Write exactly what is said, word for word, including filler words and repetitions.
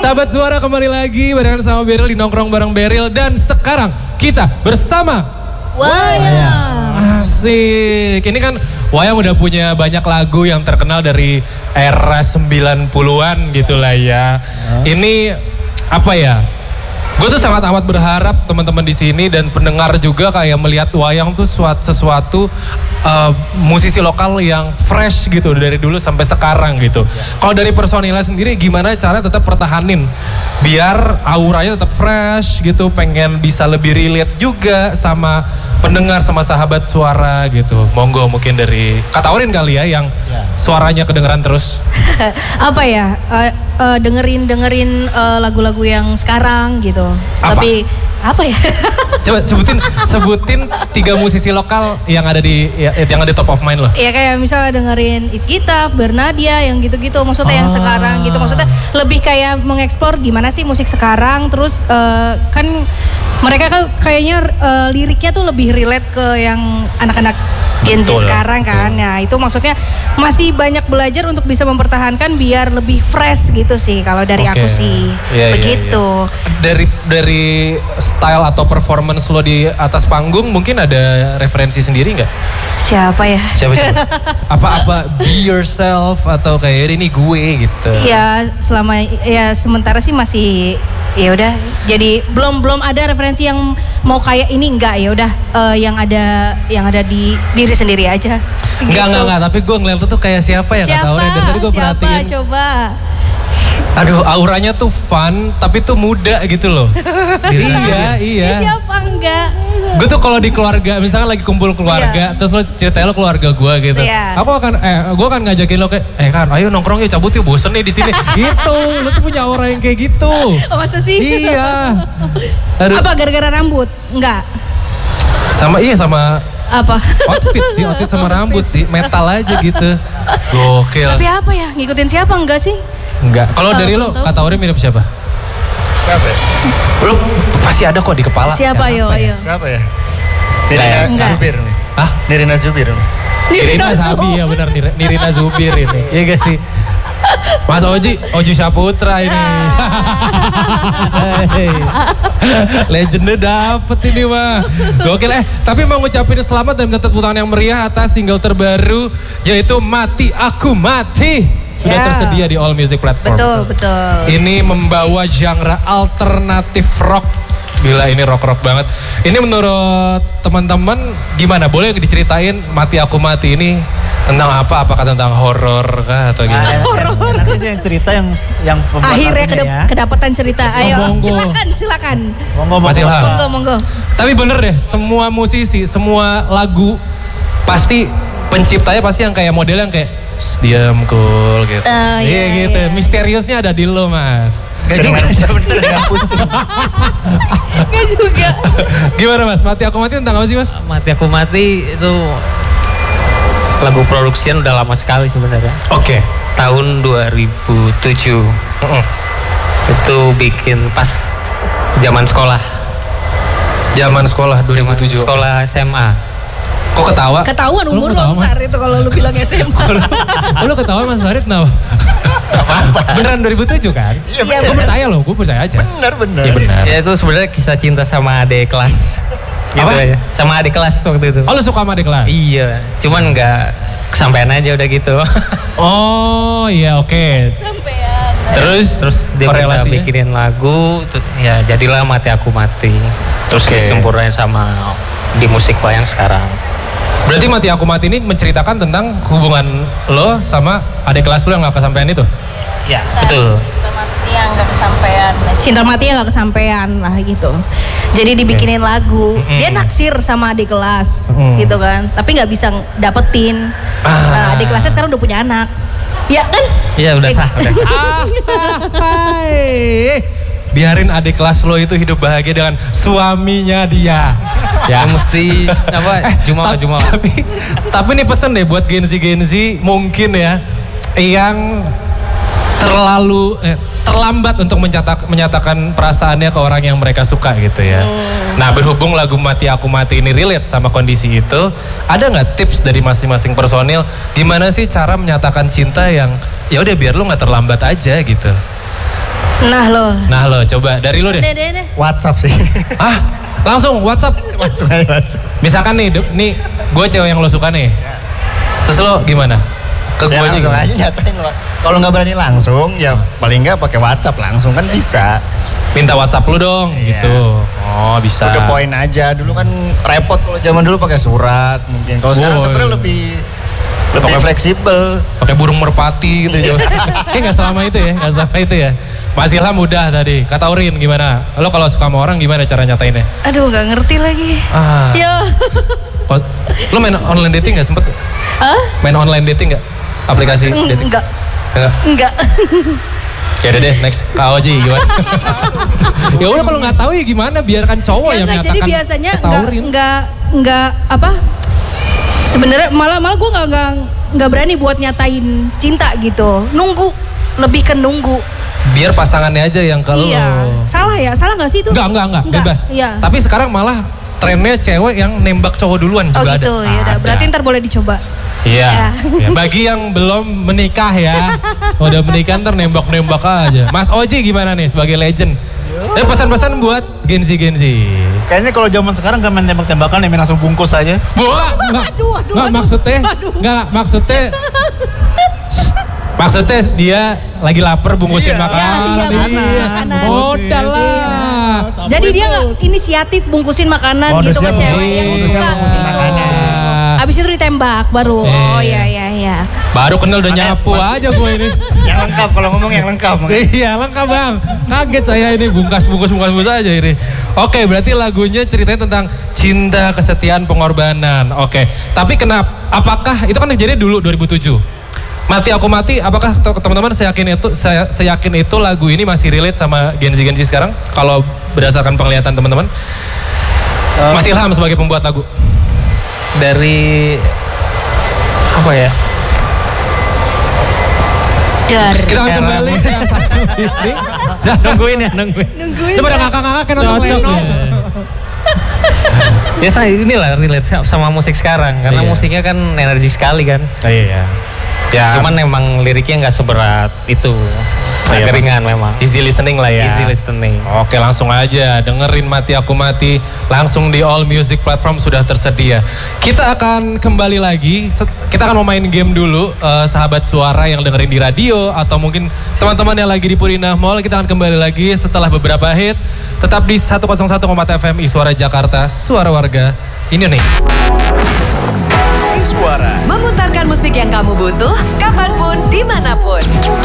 Sahabat Suara kembali lagi barengan sama Beril di Nongkrong bareng Beril. Dan sekarang kita bersama Wayang. Asik. Ini kan Wayang udah punya banyak lagu yang terkenal dari era sembilan puluhan gitu lah ya. Ini apa ya? Gue tuh sangat amat berharap teman-teman di sini dan pendengar juga kayak melihat Wayang tuh suatu, sesuatu uh, musisi lokal yang fresh gitu dari dulu sampai sekarang gitu. Ya. Kalau dari personilnya sendiri gimana cara tetap pertahanin biar auranya tetap fresh gitu, pengen bisa lebih relate juga sama pendengar sama sahabat suara gitu. Monggo mungkin dari Kak Taurin kali ya yang ya. Suaranya kedengeran terus. Apa ya? Uh, uh, dengerin dengerin uh, lagu-lagu yang sekarang gitu. Apa? Tapi apa ya? Coba sebutin sebutin tiga musisi lokal yang ada di ya, yang ada top of mind loh. Iya kayak misalnya dengerin It Kita, Bernadia yang gitu-gitu. Maksudnya ah. yang sekarang gitu. Maksudnya lebih kayak mengeksplor gimana sih musik sekarang. Terus uh, kan mereka kan kayaknya uh, liriknya tuh lebih relate ke yang anak-anak Gen Z sekarang kan. Betul. Nah itu maksudnya masih banyak belajar untuk bisa mempertahankan biar lebih fresh gitu sih kalau dari okay. aku sih. Yeah, begitu. Yeah, yeah. Dari dari style atau performance lo di atas panggung mungkin ada referensi sendiri nggak? Siapa ya? Siapa siapa? Apa-apa be yourself atau kayak ini gue gitu? Ya selama ya sementara sih masih ya udah. Jadi belum belum ada referensi yang mau kayak ini enggak ya udah uh, yang ada yang ada di diri sendiri aja. Enggak gitu. enggak enggak tapi gue ngeliat tuh kayak siapa ya Kak Taurin dari tadi gue perhatiin. Siapa coba? Aduh auranya tuh fun tapi tuh muda gitu loh. Iya iya. Ya, siapa enggak? Gue tuh kalau di keluarga misalnya lagi kumpul keluarga iya. terus lo ceritain lo keluarga gue gitu. Iya. Aku akan eh gue akan ngajakin lo kayak eh kan ayo nongkrong yuk cabut yuk bosen nih di sini. Gitu. Lo tuh punya aura yang kayak gitu. Oh, masa sih? Iya. Aduh. Apa gara-gara rambut? Enggak. Sama iya sama apa? Outfit sih, outfit sama rambut sih, metal aja gitu. Gokil. Tapi apa ya? Ngikutin siapa enggak sih? Enggak. Kalau uh, dari lo, Kak Taurin mirip siapa? Siapa ya? Belum pasti ada kok di kepala. Siapa, siapa yo ya? yo? Siapa ya? Nirina Zubir nih. Hah? Nirina Zubir. Nirina Sabi ya benar, Nirina Zubir ini. Iya gak sih? Mas Oji, Oji Saputra ini. Hey. Legendnya dapet ini mah. Gokil eh, tapi mau ngucapin selamat dan minta tepuk tangan yang meriah atas single terbaru yaitu Mati Aku Mati. Sudah yeah. tersedia di all music platform. Betul, betul. Ini membawa genre alternatif rock. Gila ini rock-rock banget. Ini menurut teman-teman gimana? Boleh diceritain Mati Aku Mati ini tentang apa? Apakah tentang horor kah atau gimana? Nah, horor. Nanti sih yang cerita yang yang akhirnya kedap ya. kedapatan cerita. Ayo oh, silakan silakan. Monggo monggo. Monggo monggo. Tapi bener deh, semua musisi, semua lagu pasti penciptanya pasti yang kayak model yang kayak diam cool gitu. Uh, iya, iya gitu. Iya. Misteriusnya ada di lo mas. Seringan pusing. Gak juga. Gimana mas? Mati Aku Mati tentang apa sih mas? Mati Aku Mati itu lagu produksian udah lama sekali sebenarnya. Oke. Okay. Tahun dua ribu tujuh. Uh-uh. Itu bikin pas zaman sekolah. Zaman sekolah dua ribu tujuh. Zaman sekolah S M A. Kok ketawa? Ketahuan umur lo ntar itu kalau lu bilang S M A. Lu ketawa mas Farid kenapa? Apa? Beneran dua ribu tujuh kan? Iya bener. Gue percaya loh, gue percaya aja. Bener bener. Iya bener. Ya itu sebenarnya kisah cinta sama adik kelas. Gitu apa? Ya. Sama adik kelas waktu itu. Oh lu suka sama adik kelas? Iya, cuman gak kesampean aja udah gitu. Oh iya oke. Okay. Kesampean. Terus? Terus dia minta bikinin lagu, ya jadilah Mati Aku Mati. Terus okay. disempurnain sama di musik Wayang sekarang. Berarti Mati Aku Mati ini menceritakan tentang hubungan lo sama adik kelas lo yang gak kesampean itu? Iya, betul. Cinta mati yang gak kesampean. Cinta mati yang gak kesampean lah gitu. Jadi dibikinin okay. lagu. Mm-hmm. Dia naksir sama adik kelas mm-hmm. gitu kan. Tapi gak bisa dapetin. Ah. Nah, adik kelasnya sekarang udah punya anak. Ya kan? Iya udah eh. sah. Udah sah. Ah, biarin adik kelas lo itu hidup bahagia dengan suaminya dia. Ya mesti apa? Eh, Jumawa Jumawa. Tapi tapi nih pesen deh buat Gen Z Gen Z mungkin ya yang terlalu eh, terlambat untuk mencatak, menyatakan perasaannya ke orang yang mereka suka gitu ya. Hmm. Nah berhubung lagu Mati Aku Mati ini relate sama kondisi itu, ada nggak tips dari masing-masing personil gimana sih cara menyatakan cinta yang ya udah biar lu nggak terlambat aja gitu? Nah lo. Nah lo coba dari lu deh. Deh, deh, deh. WhatsApp sih. Ah langsung WhatsApp. Langsung aja WhatsApp. Misalkan nih, du- nih gue cewek yang lo suka nih. Terus lo gimana? Ke gue Ya langsung gimana? aja nyatain lo. Kalau nggak berani langsung, ya paling nggak pakai WhatsApp langsung kan bisa. Minta WhatsApp lu dong Iya. gitu. Oh bisa. To the point aja. Dulu kan repot kalau zaman dulu pakai surat mungkin. Kalau sekarang Oh, sebenarnya iya. lebih lebih Pakai- fleksibel. Pakai burung merpati gitu. Kayak nggak selama itu ya, nggak selama itu ya. Mas Ilham udah tadi. Kata Urin gimana? Lo kalau suka sama orang gimana cara nyatainnya? Aduh gak ngerti lagi. Ah. Yo. Kalo- Lo main online dating nggak sempet? Hah? Main online dating nggak? Aplikasi Eng- dating? Enggak. Enggak. Enggak. Ya udah deh, next Kak Oji gimana? Ya udah kalau nggak tahu ya gimana? Biarkan cowok Ya yang enggak, menyatakan. jadi biasanya Kata enggak Urin. enggak enggak apa? Sebenarnya malah malah gue nggak nggak nggak berani buat nyatain cinta gitu. Nunggu, lebih ke nunggu. Biar pasangannya aja yang kalau. Iya. Salah ya? Salah nggak sih itu? Enggak, enggak, enggak, bebas. Iya. Tapi sekarang malah trennya cewek yang nembak cowok duluan Oh juga gitu, ada. ya udah. Ada. Berarti ntar boleh dicoba. Iya. Ya. Ya, bagi yang belum menikah ya, udah menikah ntar nembak-nembak aja. Mas Oji gimana nih sebagai legend? Dan pesan-pesan buat Genzi-Genzi. Kayaknya kalau zaman sekarang gak main tembak-tembakan, ya main langsung bungkus aja. Buah, enggak, Aduh, aduh, enggak aduh. maksudnya, Aduh. enggak maksudnya, maksudnya dia lagi lapar bungkusin Iya. makanan. Ya, iya, bungkusin makanan. Modal lah. Jadi dia nggak inisiatif bungkusin makanan gitu ke Modusnya cewek yang bungkusin suka bungkusin gitu. makanan. Abis itu ditembak baru. Oh Iya. iya iya iya. Baru kenal udah nyapu aja gue ini. Yang lengkap kalau ngomong yang lengkap. Iya lengkap bang. Kaget saya ini bungkas bungkus bungkas bungkus aja ini. Oke berarti lagunya ceritanya tentang cinta, kesetiaan, pengorbanan. Oke. Tapi kenapa? Apakah itu kan kejadian dulu dua ribu tujuh. Mati Aku Mati. Apakah te- teman-teman saya yakin itu saya, saya yakin itu lagu ini masih relate sama Genzi-Genzi sekarang? Kalau berdasarkan penglihatan teman-teman. Mas Ilham sebagai pembuat lagu. Dari apa ya? Dari. Kita akan Era kembali musik. yang satu ini. nungguin ya, nungguin. Nungguin. Itu pada ngakak-ngakak kan nonton Cocok Lenong. ya. Ya saya inilah relate sama musik sekarang karena Iya. musiknya kan energi sekali kan. Iya. Ya, Cuman emang liriknya nggak seberat itu. Iya, Agak ringan memang. easy listening lah ya. Easy listening. Oke langsung aja dengerin Mati Aku Mati langsung di all music platform sudah tersedia. Kita akan kembali lagi, set- kita akan mau main game dulu eh, sahabat suara yang dengerin di radio atau mungkin teman-teman yang lagi di Purina Mall. Kita akan kembali lagi setelah beberapa hit. Tetap di seratus satu koma empat F M I Suara Jakarta, Suara Warga Indonesia. Memutarkan musik yang kamu butuh, kapanpun, dimanapun.